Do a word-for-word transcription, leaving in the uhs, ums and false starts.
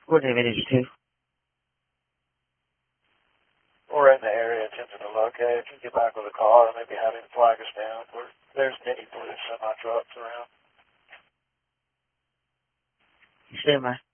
What image two? We're in the area attempting to locate. If you get back with a car, maybe have him flag us down. We're, there's many blue semi-trucks around. Stand by.